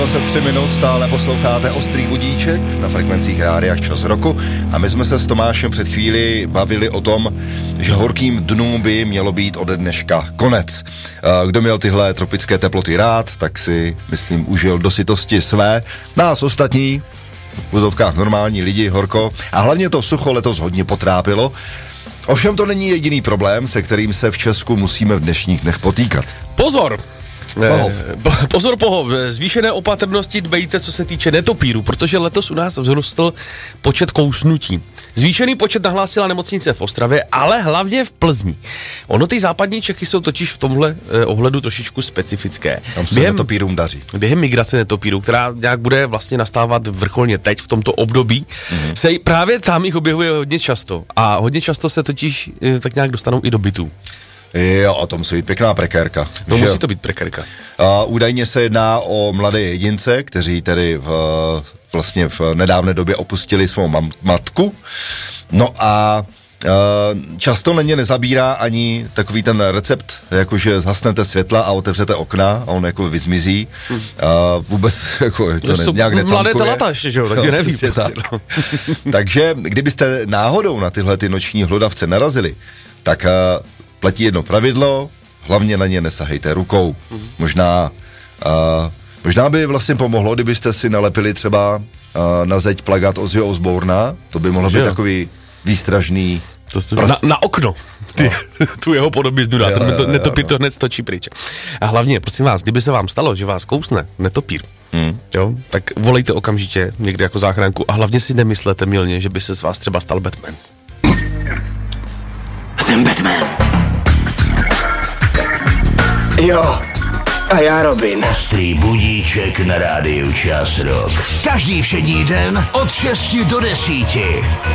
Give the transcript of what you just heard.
23 minut stále posloucháte Ostrý budíček na frekvencích Rádia Čas roku a my jsme se s Tomášem před chvíli bavili o tom, že horkým dnům by mělo být ode dneška konec. Kdo měl tyhle tropické teploty rád, tak si, myslím, užil do sytosti své. Nás ostatní, v vozovkách normální lidi, horko a hlavně to sucho letos hodně potrápilo. Ovšem to není jediný problém, se kterým se v Česku musíme v dnešních dnech potýkat. Pozor! Pozor, zvýšené opatrnosti dbejte, co se týče netopíru, protože letos u nás vzrostl počet kousnutí. Zvýšený počet nahlásila nemocnice v Ostravě, ale hlavně v Plzni. Ono ty západní Čechy jsou totiž v tomhle ohledu trošičku specifické. Tam se netopírům daří. Během migrace netopíru, která nějak bude vlastně nastávat vrcholně teď v tomto období, se právě tam jich objevuje hodně často. A hodně často se totiž tak nějak dostanou i do bytů. Jo, o tom musí být pěkná prekérka. To musí to být prekérka. Údajně se jedná o mladé jedince, kteří tedy vlastně v nedávné době opustili svou matku. No a často na ně nezabírá ani takový ten recept, jakože zhasnete světla a otevřete okna a on jako vyzmizí. Vůbec jako to nějak netankuje. Mladé telata ještě, že jo, tak neví. Takže kdybyste náhodou na tyhle ty noční hlodavce narazili, tak platí jedno pravidlo, hlavně na ně nesahejte rukou. Možná by vlastně pomohlo, kdybyste si nalepili třeba na zeď plakát Ozzyho Osbourna, to by mohlo být takový výstražný na okno. Tu jeho podobiznu dá, netopír to hned stočí pryč. A hlavně, prosím vás, kdyby se vám stalo, že vás kousne netopír, jo, tak volejte okamžitě někde jako záchranku a hlavně si nemyslete mylně, že by se z vás třeba stal Batman. Jsem Batman. Jo, a já Robin. Ostrý budíček na rádiu Čas rok. Každý všední den od 6 do 10.